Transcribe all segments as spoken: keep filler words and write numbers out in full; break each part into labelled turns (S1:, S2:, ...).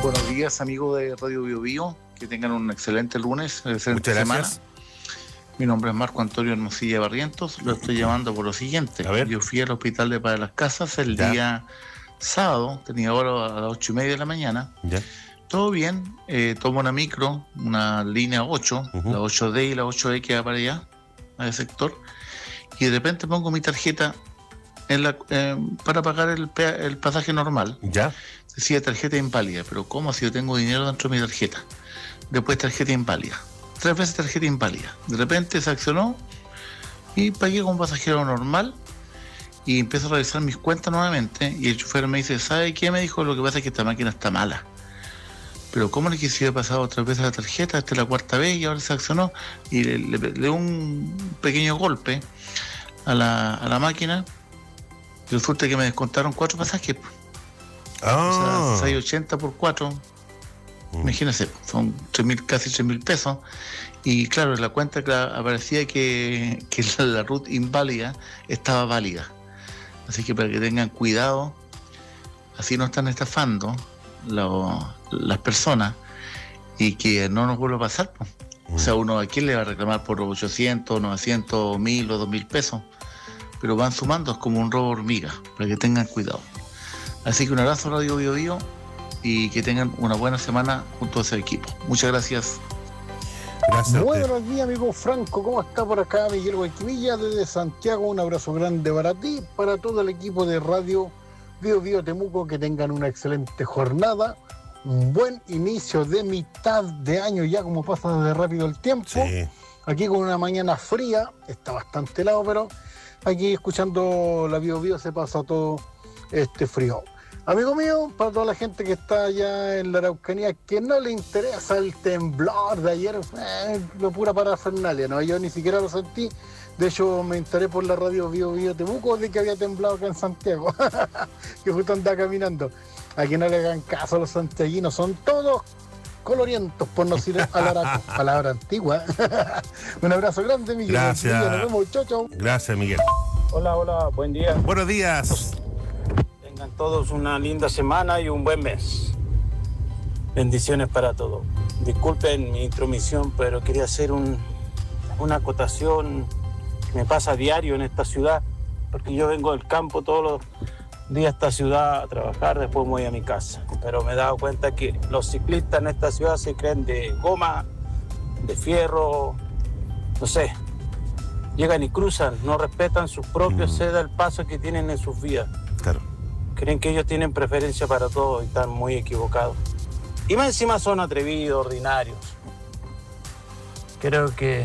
S1: Buenos días, amigos de Radio Bio Bio. Que tengan un excelente lunes, una excelente semana. Mi nombre es Marco Antonio Hermosilla Barrientos. Lo estoy llamando por lo siguiente. Yo fui al hospital de Padre Las Casas el ya. día sábado, tenía hora a las ocho y media de la mañana. Ya. Todo bien, eh, tomo una micro, una línea ocho, uh-huh. la ocho D y la ocho E que va para allá, a ese sector. Y de repente pongo mi tarjeta en la, eh, para pagar el, el pasaje normal. Ya. Decía tarjeta inválida, pero ¿cómo si yo tengo dinero dentro de mi tarjeta? Después tarjeta inválida. Tres veces tarjeta inválida. De repente se accionó y pagué como pasajero normal y empiezo a revisar mis cuentas nuevamente y el chofer me dice, ¿sabe qué? Me dijo, lo que pasa es que esta máquina está mala. Pero ¿cómo le quisiera pasado otra vez a la tarjeta? Esta es la cuarta vez y ahora se accionó y le, le, le dio un pequeño golpe a la, a la máquina y resulta que me descontaron cuatro pasajes. Oh. O sea, seiscientos ochenta por cuatro. Mm. Imagínense, son tres mil, casi tres mil pesos. Y claro, en la cuenta aparecía que, que la, la R U T inválida estaba válida. Así que para que tengan cuidado, así no están estafando lo, las personas y que no nos vuelva a pasar. Mm. O sea, uno a quién le va a reclamar por ochocientos, novecientos, mil o dos mil pesos. Pero van sumando, es como un robo hormiga, para que tengan cuidado. Así que un abrazo, Radio Bio Bio, y que tengan una buena semana junto a ese equipo. Muchas gracias.
S2: Gracias. Muy buenos días, amigo Franco. ¿Cómo está por acá? Miguel Guayquivilla desde Santiago. Un abrazo grande para ti, para todo el equipo de Radio Bio Bio Temuco. Que tengan una excelente jornada. Un buen inicio de mitad de año ya, como pasa de rápido el tiempo. Sí. Aquí con una mañana fría. Está bastante helado, pero aquí escuchando la Bio Bio se pasa todo este frío. Amigo mío, para toda la gente que está allá en la Araucanía, que no le interesa el temblor de ayer, eh, lo pura parafernalia, ¿no? Yo ni siquiera lo sentí. De hecho, me enteré por la radio Bio Bio Temuco de que había temblado acá en Santiago, que justo andaba caminando. A que no le hagan caso a los santiaguinos, son todos colorientos, por no decir alaraco, palabra antigua. Un abrazo grande, Miguel.
S3: Gracias.
S2: Nos vemos, chau, chau.
S3: Gracias, Miguel.
S4: Hola, hola, buen día.
S3: Buenos días.
S4: Tengan todos una linda semana y un buen mes. Bendiciones para todos. Disculpen mi intromisión, pero quería hacer un, una acotación que me pasa a diario en esta ciudad, porque yo vengo del campo todos los días a esta ciudad a trabajar, después me voy a mi casa. Pero me he dado cuenta que los ciclistas en esta ciudad se creen de goma, de fierro, no sé. Llegan y cruzan, no respetan sus propios mm. seda, el paso que tienen en sus vidas.
S3: Claro.
S4: Creen que ellos tienen preferencia para todo y están muy equivocados. Y más encima son atrevidos, ordinarios. Creo que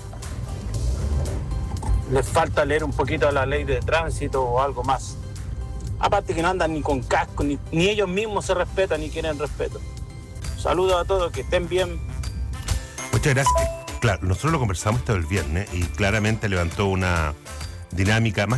S4: les falta leer un poquito la ley de tránsito o algo más. Aparte que no andan ni con casco, ni, ni ellos mismos se respetan ni quieren respeto. Saludos a todos, que estén bien.
S3: Muchas gracias. Claro, nosotros lo conversamos todo el viernes y claramente levantó una dinámica más